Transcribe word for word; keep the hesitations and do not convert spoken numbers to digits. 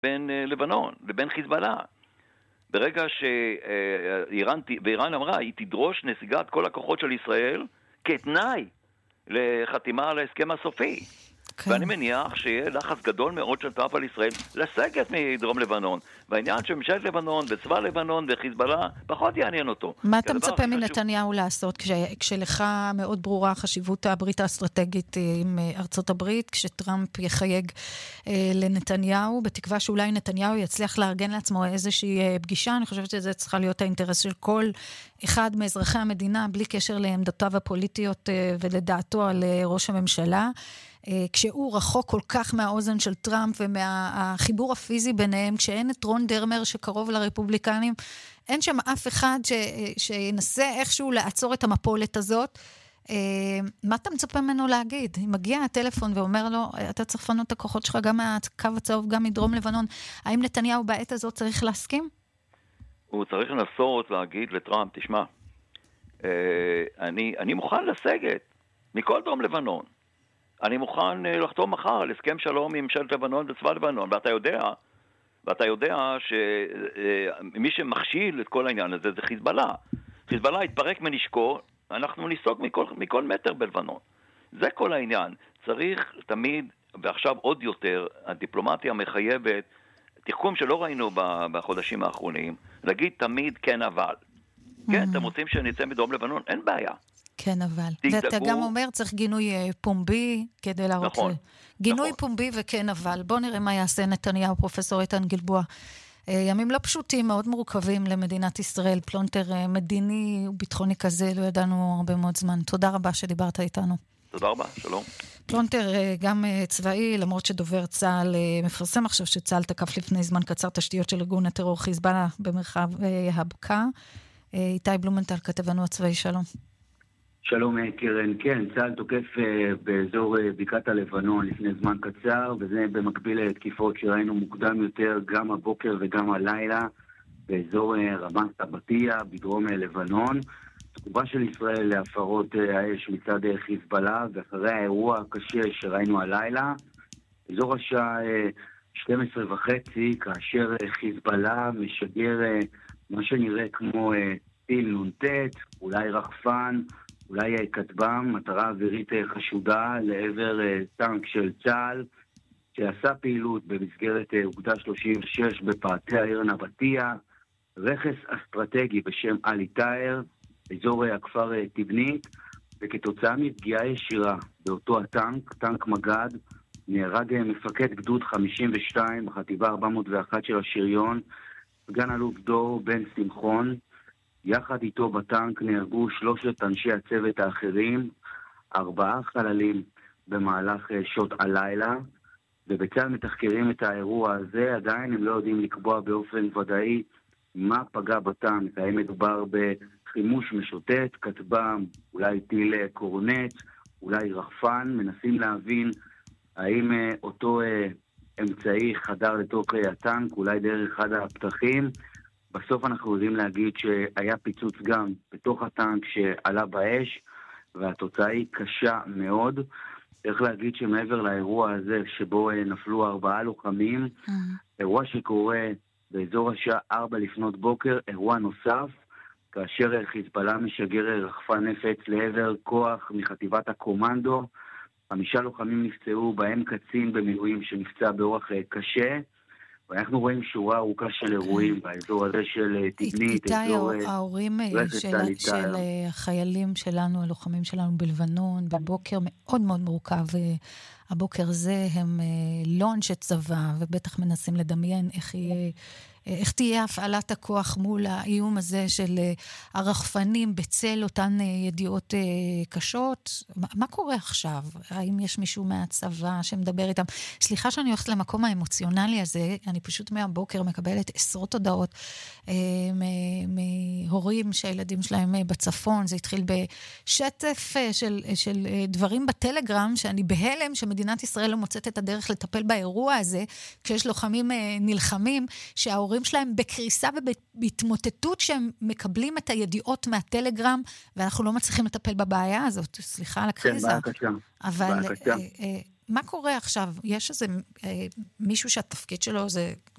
בין לבנון, לבין חיזבאללה. ברגע שאיראן, ואיראן אמרה, היא תדרוש נסיגת כל הכוחות של ישראל כתנאי לחתימה על ההסכם הסופי. כן. ואני מניח שיהיה לחץ גדול מאוד של טראמפ על ישראל לסגת מדרום לבנון. והעניין של ממשלת לבנון וצבא לבנון וחיזבאללה פחות יעניין אותו. מה אתה מצפה מנתניהו לעשות כש, כשלך מאוד ברורה חשיבות הברית האסטרטגית עם ארצות הברית, כשטראמפ יחייג אה, לנתניהו, בתקווה שאולי נתניהו יצליח לארגן לעצמו איזושהי פגישה? אני חושבת שזה צריכה להיות האינטרס של כל אחד מאזרחי המדינה, בלי קשר לעמדותיו הפוליטיות אה, ולדעתו על אה, ראש הממשלה. כשהוא רחוק כל כך מהאוזן של טראמפ ומהחיבור הפיזי ביניהם, כשאין את רון דרמר שקרוב לרפובליקנים, אין שם אף אחד ש, שינסה איכשהו לעצור את המפולת הזאת. מה אתה מצפה ממנו להגיד? אם מגיע הטלפון ואומר לו, אתה צריך לפנות את הכוחות שלך גם מהקו הצהוב, גם מדרום לבנון, האם נתניהו בעת הזאת צריך להסכים? הוא צריך לנסות להגיד לטראמפ, תשמע, אני, אני מוכן לסגת מכל דרום לבנון. אני מוכן לחתום מחר על הסכם שלום עם ממשלת לבנון וצבא לבנון, ואתה יודע, ואתה יודע שמי שמכשיל את כל העניין הזה זה חיזבאללה. חיזבאללה התפרק מנשקו, אנחנו ניסוג מכל, מכל מטר בלבנון. זה כל העניין. צריך תמיד, ועכשיו עוד יותר, הדיפלומטיה מחייבת, תחכום שלא ראינו בחודשים האחרונים, להגיד תמיד כן אבל. כן, אתם רוצים שנצא מדרום לבנון? אין בעיה. כן, אבל. ואתה גם אומר, צריך גינוי פומבי כדי להראות. נכון. גינוי נכון. פומבי וכן, אבל. בוא נראה מה יעשה נתניהו, פרופסור איתן גלבוע. ימים לא פשוטים, מאוד מורכבים למדינת ישראל. פלונטר מדיני וביטחוני כזה, לא ידענו הרבה מאוד זמן. תודה רבה שדיברת איתנו. תודה רבה, שלום. פלונטר גם צבאי, למרות שדובר צה"ל מפרסם עכשיו שצה"ל תקף לפני זמן קצר תשתיות של ארגון הטרור חיזבאללה במרחב הבקעה. איתי בלומנטל, כתבנו הצבאי, שלום. שלום קרן, כן, צה"ל תוקף באזור בקעת הלבנון לפני זמן קצר, וזה במקביל לתקיפות שראינו מוקדם יותר גם הבוקר וגם הלילה באזור רמת סבתיה בדרום לבנון. תגובה של ישראל להפרות האש מצד חיזבאללה, ואחרי האירוע הקשה שראינו הלילה, אזור השעה שתים עשרה וחצי, כאשר חיזבאללה משגר מה שנראה כמו טיל נונטט, אולי רחפן, אולי כטב"ם, מטרה אווירית חשודה לעבר טנק של צה"ל, שעשה פעילות במסגרת אוגדה שלושים ושש בפאתי העיר נבטיה, רכס אסטרטגי בשם עלי טאהר, אזור הכפר תבנית, וכתוצאה מפגיעה ישירה באותו הטנק, טנק מג"ד, נהרג מפקד גדוד חמישים ושתיים בחטיבה ארבע מאות ואחת של השריון, סגן אלוף דור בן שמחון. יחד איתו בטנק נהרגו שלושת אנשי הצוות האחרים, ארבעה חללים במהלך שעות הלילה, ובצה"ל מתחקרים את האירוע הזה. עדיין הם לא יודעים לקבוע באופן ודאי מה פגע בטנק, האם מדובר בחימוש משוטט, כטב"ם, אולי טיל קורנט, אולי רחפן. מנסים להבין האם אותו אמצעי חדר לתוך הטנק, אולי דרך אחד הפתחים. בסוף אנחנו יודעים להגיד שהיה פיצוץ גם בתוך הטנק שעלה באש, והתוצאה היא קשה מאוד. צריך להגיד שמעבר לאירוע הזה שבו נפלו ארבעה לוחמים, mm-hmm. אירוע שקורה באזור השעה ארבע לפנות בוקר, אירוע נוסף, כאשר חיזבאללה משגר רחפן נפץ לעבר כוח מחטיבת הקומנדו, חמישה לוחמים נפצעו, בהם קצין במילואים שנפצע באורח קשה, ואנחנו רואים שורה ארוכה של אירועים באזור הזה של תבנית, אזור ההורים של החיילים שלנו, הלוחמים שלנו בלבנון, בבוקר מאוד מאוד מורכב. הבוקר הזה הם לא אנשי צבא, ובטח מנסים לדמיין איך יהיה... איך תהיה הפעלת הכוח מול האיום הזה של הרחפנים בצל אותן ידיעות קשות? מה קורה עכשיו? האם יש מישהו מהצבא שמדבר איתם? סליחה שאני הולכת למקום האמוציונלי הזה, אני פשוט מהבוקר מקבלת עשרות הודעות מהורים שהילדים שלהם בצפון. זה התחיל בשטף של, של דברים בטלגרם, שאני בהלם שמדינת ישראל לא מוצאת את הדרך לטפל באירוע הזה, כשיש לוחמים נלחמים, שההורים ההורים שלהם בקריסה ובהתמוטטות שהם מקבלים את הידיעות מהטלגרם, ואנחנו לא מצליחים לטפל בבעיה הזאת. סליחה על הקריזה. כן, בעיה קשה. אבל מה קורה עכשיו? יש איזה אה, מישהו שהתפקיד שלו זה